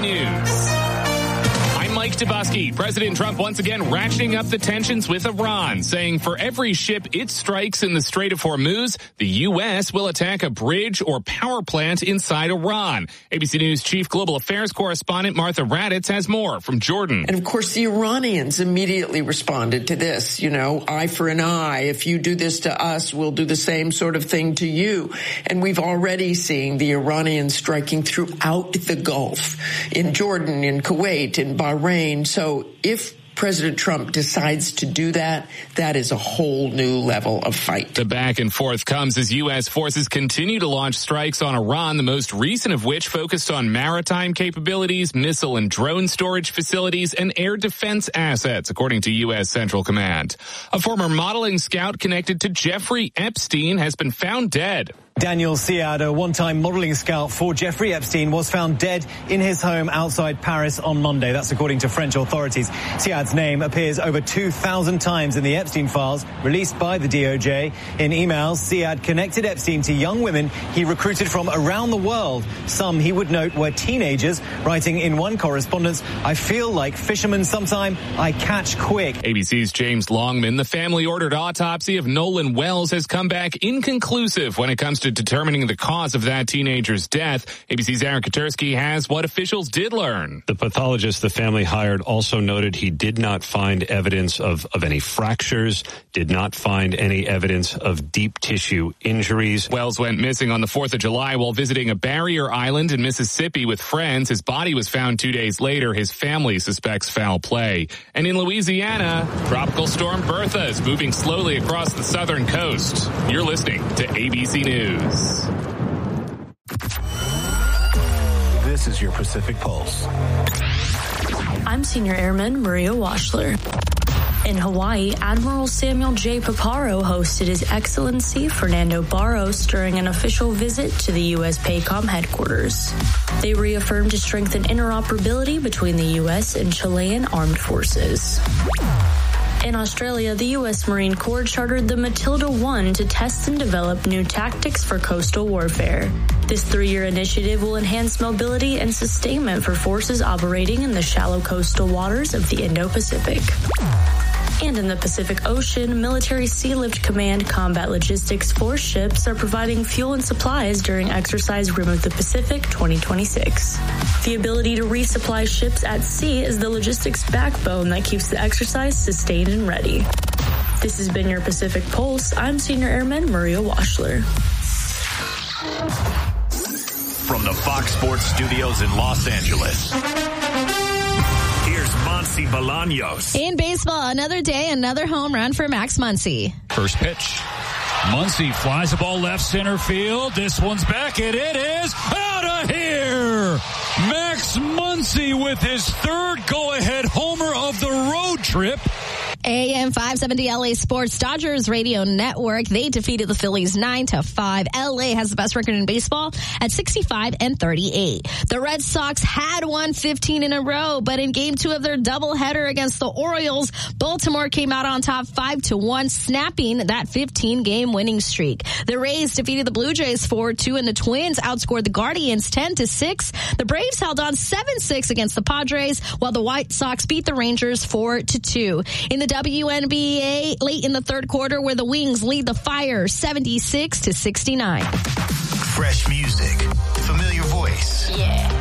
News. I'm Mike Tobuski. President Trump once again ratcheting up the tensions with Iran, saying for every ship it strikes in the Strait of Hormuz, the U.S. will attack a bridge or power plant inside Iran. ABC News Chief Global Affairs Correspondent Martha Raddatz has more from Jordan. And of course, the Iranians immediately responded to this. You know, eye for an eye. If you do this to us, we'll do the same sort of thing to you. And we've already seen the Iranians striking throughout the Gulf, in Jordan, in Kuwait, in Bahrain. So if President Trump decides to do that, that is a whole new level of fight. The back and forth comes as U.S. forces continue to launch strikes on Iran, the most recent of which focused on maritime capabilities, missile and drone storage facilities, and air defense assets, according to U.S. Central Command. A former modeling scout connected to Jeffrey Epstein has been found dead. Daniel Siad, a one-time modeling scout for Jeffrey Epstein, was found dead in his home outside Paris on Monday. That's according to French authorities. Siad's name appears over 2,000 times in the Epstein files released by the DOJ. In emails, Siad connected Epstein to young women he recruited from around the world. Some, he would note, were teenagers, writing in one correspondence, "I feel like fishermen sometime, I catch quick." ABC's James Longman. The family-ordered autopsy of Nolan Wells has come back inconclusive when it comes to determining the cause of that teenager's death. ABC's Aaron Katersky has what officials did learn. The pathologist the family hired also noted he did not find evidence of any fractures, did not find any evidence of deep tissue injuries. Wells went missing on the 4th of July while visiting a barrier island in Mississippi with friends. His body was found 2 days later. His family suspects foul play. And in Louisiana, Tropical Storm Bertha is moving slowly across the southern coast. You're listening to ABC News. This is your Pacific Pulse. I'm Senior Airman Maria Washler. In Hawaii, Admiral Samuel J. Paparo hosted His Excellency Fernando Barros during an official visit to the U.S. PACOM headquarters. They reaffirmed to strengthen interoperability between the U.S. and Chilean armed forces. In Australia, the U.S. Marine Corps chartered the Matilda I to test and develop new tactics for coastal warfare. This 3-year initiative will enhance mobility and sustainment for forces operating in the shallow coastal waters of the Indo-Pacific. And in the Pacific Ocean, Military Sea Lift Command Combat Logistics Force ships are providing fuel and supplies during Exercise Rim of the Pacific 2026. The ability to resupply ships at sea is the logistics backbone that keeps the exercise sustained and ready. This has been your Pacific Pulse. I'm Senior Airman Maria Washler. From the Fox Sports Studios in Los Angeles, here's Muncy Bolaños. In baseball, another day, another home run for Max Muncy. First pitch. Muncy flies the ball left center field. This one's back, and it is out of here. Max Muncy with his third go-ahead homer of the road trip. AM 570 LA Sports Dodgers Radio Network. They defeated the Phillies 9-5. LA has the best record in baseball at 65-38. The Red Sox had won 15 in a row, but in game 2 of their doubleheader against the Orioles, Baltimore came out on top 5-1, snapping that 15-game winning streak. The Rays defeated the Blue Jays 4-2, and the Twins outscored the Guardians 10-6. The Braves held on 7-6 against the Padres, while the White Sox beat the Rangers 4-2. In the WNBA, late in the third quarter, where the Wings lead the Fire 76-69. Fresh music, familiar voice. Yeah.